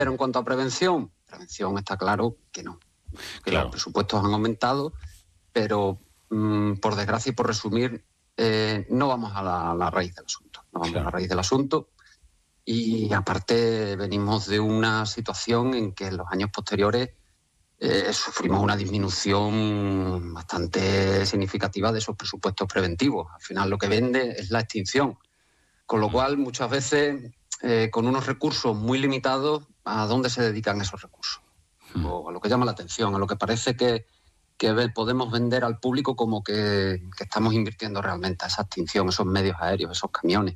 Pero en cuanto a prevención está claro que no. Que Los presupuestos han aumentado, pero por desgracia y por resumir, no vamos a la raíz del asunto. No vamos a la raíz del asunto. Y aparte venimos de una situación en que en los años posteriores sufrimos una disminución bastante significativa de esos presupuestos preventivos. Al final lo que vende es la extinción. Con lo cual, muchas veces, con unos recursos muy limitados, ¿a dónde se dedican esos recursos? O a lo que llama la atención, a lo que parece que podemos vender al público como que estamos invirtiendo realmente a esa extinción, esos medios aéreos, esos camiones.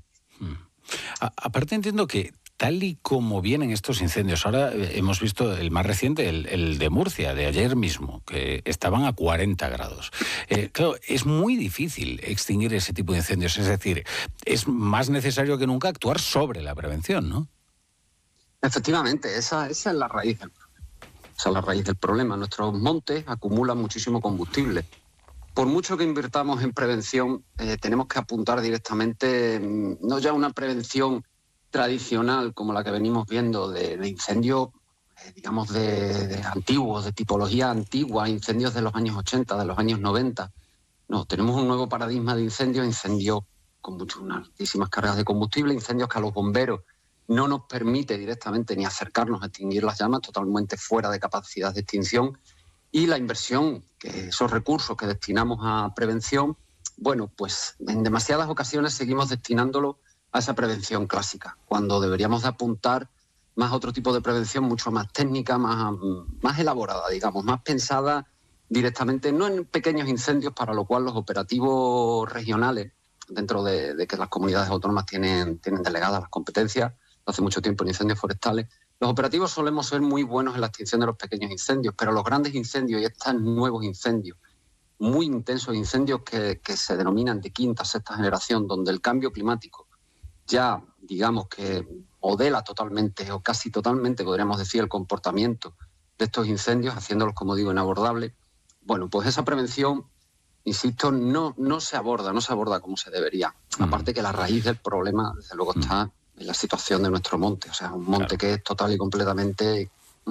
Aparte entiendo que tal y como vienen estos incendios, ahora hemos visto el más reciente, el de Murcia, de ayer mismo, que estaban a 40 grados. Claro, es muy difícil extinguir ese tipo de incendios, es decir, es más necesario que nunca actuar sobre la prevención, ¿no? Efectivamente, esa es la raíz del problema. Esa es la raíz del problema. Nuestros montes acumulan muchísimo combustible. Por mucho que invirtamos en prevención, tenemos que apuntar directamente, no ya una prevención tradicional como la que venimos viendo de incendios, digamos, de antiguos, de tipología antigua, incendios de los años 80, de los años 90. No, tenemos un nuevo paradigma de incendios con unas altísimas cargas de combustible, incendios que a los bomberos no nos permite directamente ni acercarnos a extinguir las llamas, totalmente fuera de capacidad de extinción. Y la inversión, esos recursos que destinamos a prevención, bueno, pues en demasiadas ocasiones seguimos destinándolo a esa prevención clásica, cuando deberíamos de apuntar más a otro tipo de prevención mucho más técnica, más elaborada, digamos, más pensada directamente, no en pequeños incendios, para lo cual los operativos regionales, dentro de que las comunidades autónomas tienen delegadas las competencias, hace mucho tiempo en incendios forestales, los operativos solemos ser muy buenos en la extinción de los pequeños incendios, pero los grandes incendios y estos nuevos incendios, muy intensos incendios que se denominan de quinta, sexta generación, donde el cambio climático ya, digamos, que modela totalmente o casi totalmente, podríamos decir, el comportamiento de estos incendios, haciéndolos, como digo, inabordables. Bueno, pues esa prevención, insisto, no se aborda como se debería. Aparte que la raíz del problema, desde luego, está en la situación de nuestro monte. O sea, un monte que es total y completamente,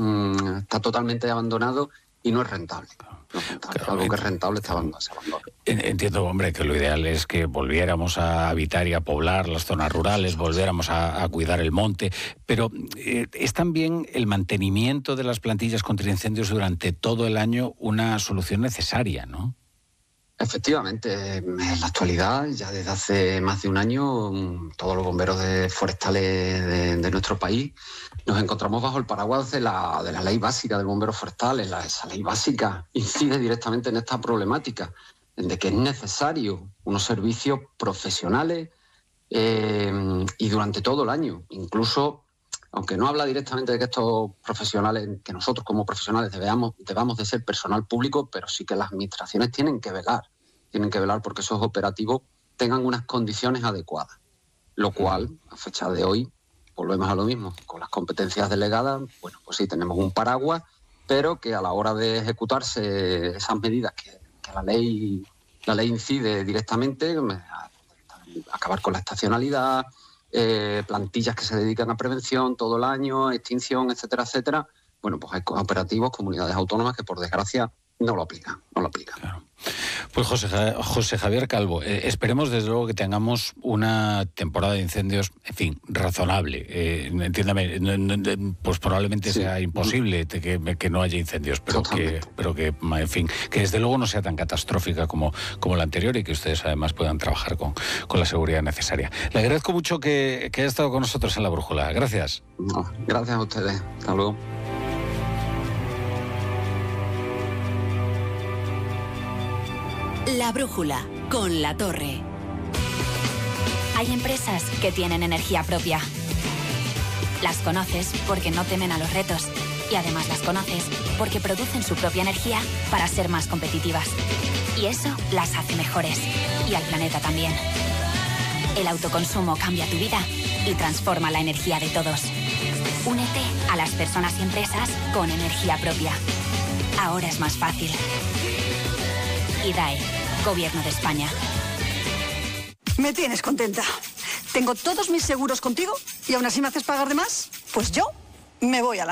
está totalmente abandonado y no es rentable. No es rentable. Algo que es rentable se abandona. Entiendo, hombre, que lo ideal es que volviéramos a habitar y a poblar las zonas rurales, volviéramos a cuidar el monte, pero es también el mantenimiento de las plantillas contra incendios durante todo el año una solución necesaria, ¿no? Efectivamente, en la actualidad, ya desde hace más de un año, todos los bomberos forestales de nuestro país nos encontramos bajo el paraguas de la ley básica del bombero forestal. Esa ley básica incide directamente en esta problemática, de que es necesario unos servicios profesionales y durante todo el año. Incluso, aunque no habla directamente de que estos profesionales, que nosotros como profesionales debamos de ser personal público, pero sí que las administraciones tienen que velar porque esos operativos tengan unas condiciones adecuadas. Lo cual, a fecha de hoy, volvemos a lo mismo. Con las competencias delegadas, bueno, pues sí, tenemos un paraguas, pero que a la hora de ejecutarse esas medidas que la ley incide directamente, acabar con la estacionalidad, plantillas que se dedican a prevención todo el año, extinción, etcétera, etcétera. Bueno, pues hay operativos, comunidades autónomas que por desgracia no lo aplican. Claro. Pues José Javier Calvo, esperemos desde luego que tengamos una temporada de incendios, en fin, razonable. Entiéndame, pues probablemente sea imposible que no haya incendios, pero que, en fin, que desde luego no sea tan catastrófica como la anterior y que ustedes además puedan trabajar con la seguridad necesaria. Le agradezco mucho que haya estado con nosotros en La Brújula. Gracias. No, gracias a ustedes. Hasta luego. La Brújula, con La Torre. Hay empresas que tienen energía propia. Las conoces porque no temen a los retos. Y además las conoces porque producen su propia energía para ser más competitivas. Y eso las hace mejores. Y al planeta también. El autoconsumo cambia tu vida y transforma la energía de todos. Únete a las personas y empresas con energía propia. Ahora es más fácil. IDAE, Gobierno de España. Me tienes contenta. Tengo todos mis seguros contigo y aún así me haces pagar de más. Pues yo me voy a la